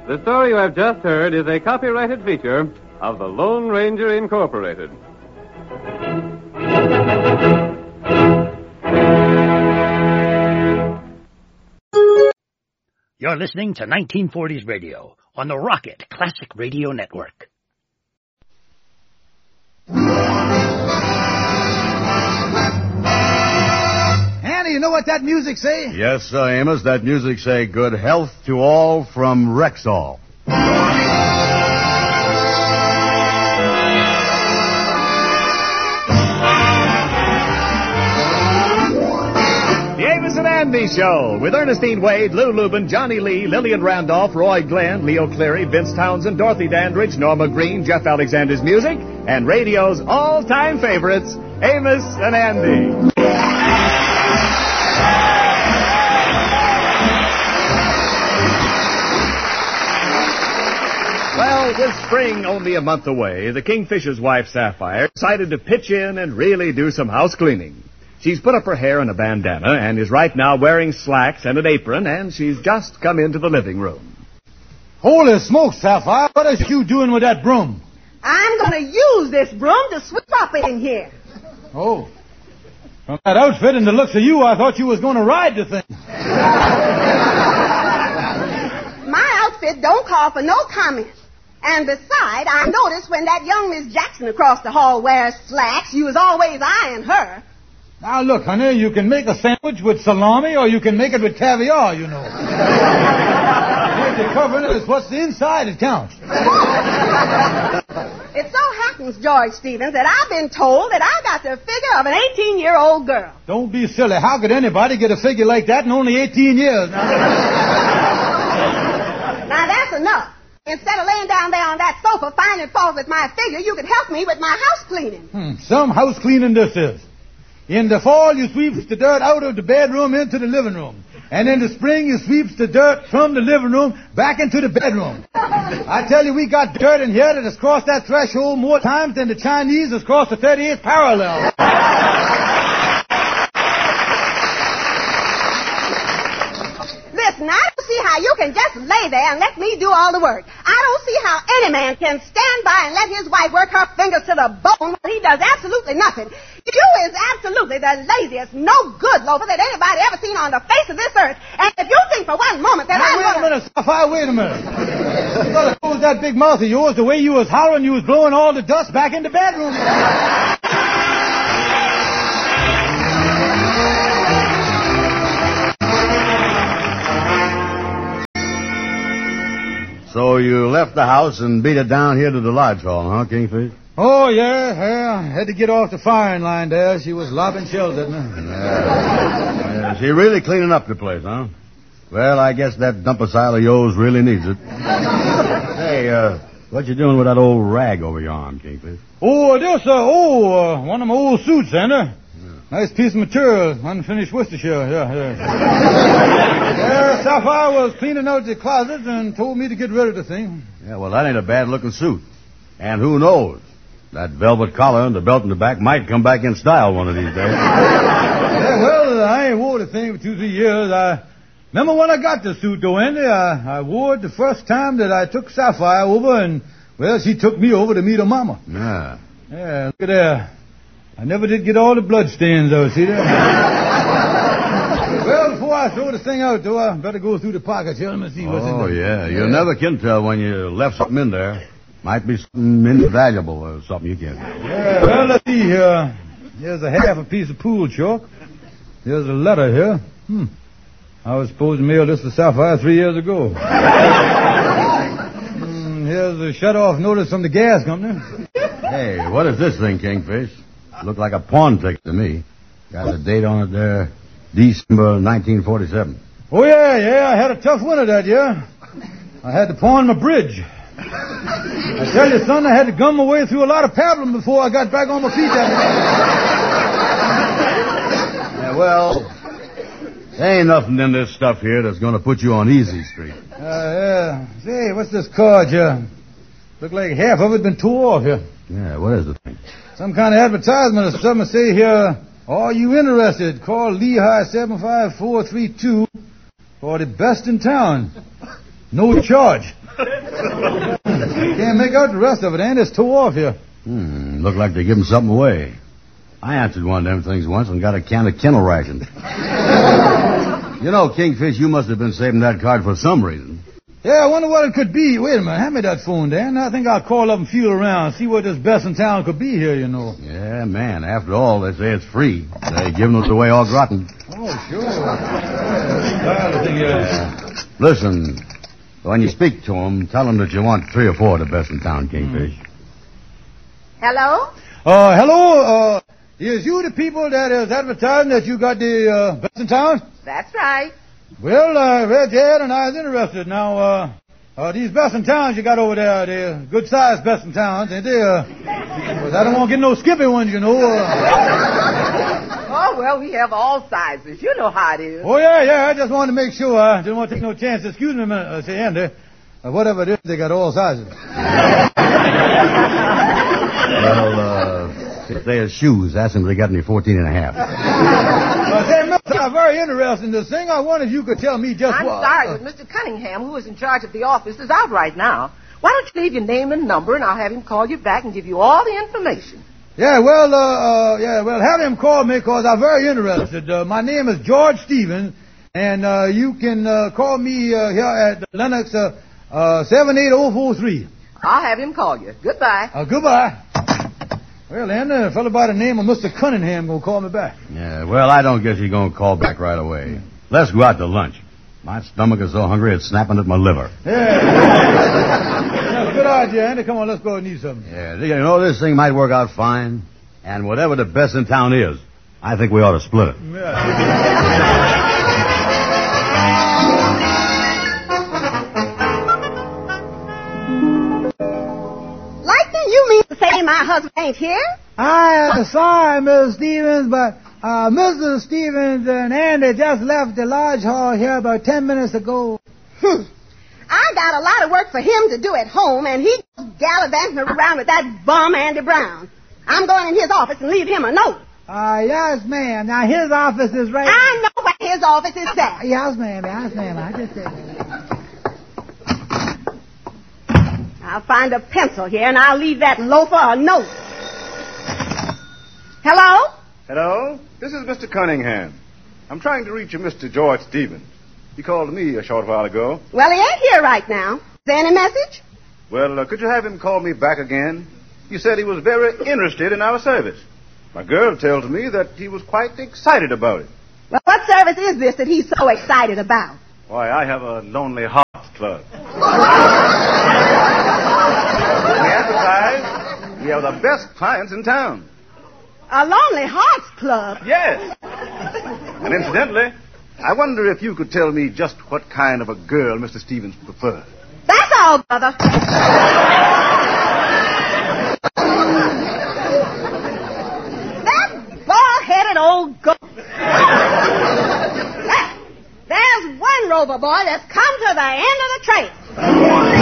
The story you have just heard is a copyrighted feature of the Lone Ranger Incorporated. You're listening to 1940s Radio on the Rocket Classic Radio Network. Andy, you know what that music say? Yes, sir, Amos. That music say good health to all from Rexall. The Amos and Andy Show with Ernestine Wade, Lou Lubin, Johnny Lee, Lillian Randolph, Roy Glenn, Leo Cleary, Vince Townsend, Dorothy Dandridge, Norma Green, Jeff Alexander's music, and radio's all-time favorites, Amos and Andy. Well, with spring only a month away, the Kingfisher's wife, Sapphire, decided to pitch in and really do some house cleaning. She's put up her hair in a bandana and is right now wearing slacks and an apron, and she's just come into the living room. Holy smokes, Sapphire. What is you doing with that broom? I'm going to use this broom to sweep up in here. Oh. From that outfit and the looks of you, I thought you was going to ride the thing. My outfit don't call for no comment. And beside, I noticed when that young Miss Jackson across the hall wears slacks, you was always eyeing her. Now, look, honey, you can make a sandwich with salami or you can make it with caviar, you know. If the covering is what's the inside, it counts. It so happens, George Stevens, that I've been told that I got the figure of an 18-year-old girl. Don't be silly. How could anybody get a figure like that in only 18 years? Now, that's enough. Instead of laying down there on that sofa finding fault with my figure, you could help me with my house cleaning. Some house cleaning this is. In the fall, you sweeps the dirt out of the bedroom into the living room. And in the spring, you sweeps the dirt from the living room back into the bedroom. I tell you, we got dirt in here that has crossed that threshold more times than the Chinese has crossed the 38th parallel. Listen, I don't see how you can just lay there and let me do all the work. I don't see how any man can stand by and let his wife work her fingers to the bone when he does absolutely nothing. You is absolutely the laziest, no-good loafer that anybody ever seen on the face of this earth. And if you think for one moment that I'm Wait a minute, Sapphire, wait a minute. You gotta close that big mouth of yours. The way you was hollering, you was blowing all the dust back in the bedroom. So you left the house and beat it down here to the lodge hall, huh, Kingfish? Oh, yeah. Had to get off the firing line there. She was lobbing shells at me. Yeah, she really cleaning up the place, huh? Well, I guess that dump-a-sile of yours really needs it. Hey, what you doing with that old rag over your arm, Kingfish? Oh, this, one of my old suits, Sander. Nice piece of material, unfinished Worcestershire. Yeah. Sapphire was cleaning out the closet and told me to get rid of the thing. Yeah, well, that ain't a bad-looking suit. And who knows? That velvet collar and the belt in the back might come back in style one of these days. Yeah, well, I ain't wore the thing for 2-3 years. I remember when I got the suit, though, Andy. I wore it the first time that I took Sapphire over, and, well, she took me over to meet her mama. Yeah. Yeah, look at there. I never did get all the blood stains, though, see there? Well, before I throw the thing out, though, I better go through the pockets here. Let me see what's in there. Oh, yeah. You never can tell when you left something in there. Might be something invaluable or something you can't. Yeah, well, let's see here. Here's a half a piece of pool chalk. Here's a letter here. I was supposed to mail this to Sapphire 3 years ago. Here's a shut-off notice from the gas company. Hey, what is this thing, Kingfish? Looked like a pawn ticket to me. Got a date on it there, December 1947. Oh, yeah, I had a tough winter that year. I had to pawn my bridge. I tell you, son, I had to gum my way through a lot of pablum before I got back on my feet that day. Yeah, well, there ain't nothing in this stuff here that's going to put you on easy street. Yeah. Say, what's this card here? Look like half of it been tore off here. Yeah, what is the thing? Some kind of advertisement or something. Say here, are you interested? Call Lehigh 75432 for the best in town. No charge. Can't make out the rest of it, and it's tore off here. Look like they give him something away. I answered one of them things once and got a can of kennel ration. You know, Kingfish, you must have been saving that card for some reason. Yeah, I wonder what it could be. Wait a minute, hand me that phone, Dan. I think I'll call up and feel around, see what this best in town could be here, you know. Yeah, man, after all, they say it's free. They're giving it away all rotten. Oh, sure. Listen, when you speak to them, tell them that you want 3 or 4 of the best in town, Kingfish. Hello? Hello, is you the people that is advertising that you got the best in town? That's right. Well, I read that and I was interested. Now, these best in towns you got over there, they're good-sized best in towns, ain't they? But I don't want to get no skippy ones, you know. Oh, well, we have all sizes. You know how it is. Oh, yeah, I just wanted to make sure. I didn't want to take no chance. Excuse me a minute, say, Andy. Whatever it is, they got all sizes. Well, if they have shoes, ask them if they got any 14 and a half. Say, mister, I'm very interested in this thing. I wonder if you could tell me just I'm what... sorry, but Mr. Cunningham, who is in charge of the office, is out right now. Why don't you leave your name and number, and I'll have him call you back and give you all the information. Yeah, well, have him call me because I'm very interested. My name is George Stevens, and you can call me here at Lennox 78043. I'll have him call you. Goodbye. Goodbye. Well, then, a fellow by the name of Mr. Cunningham gonna call me back. Yeah, well, I don't guess he's going to call back right away. Let's go out to lunch. My stomach is so hungry it's snapping at my liver. Yeah. That's a good idea, Andy. Come on, let's go and eat something. Yeah, you know, this thing might work out fine. And whatever the best in town is, I think we ought to split it. Yeah. You mean to say my husband ain't here? Sorry, Mrs. Stevens, but Mrs. Stevens and Andy just left the lodge hall here about 10 minutes ago. I got a lot of work for him to do at home, and he's gallivanting around with that bum Andy Brown. I'm going in his office and leave him a note. Yes, ma'am. Now, his office is right... I know where his office is at. Yes, ma'am. I just said that. I'll find a pencil here, and I'll leave that loafer a note. Hello? Hello? This is Mr. Cunningham. I'm trying to reach a Mr. George Stevens. He called me a short while ago. Well, he ain't here right now. Is there any message? Well, could you have him call me back again? He said he was very interested in our service. My girl tells me that he was quite excited about it. Well, what service is this that he's so excited about? Why, I have a Lonely Hearts Club. We advertise. We have the best clients in town. A Lonely Hearts Club? Yes. And incidentally, I wonder if you could tell me just what kind of a girl Mr. Stevens prefers. That's all, brother. That bald-headed old goat. There's one rover boy that's come to the end of the trail.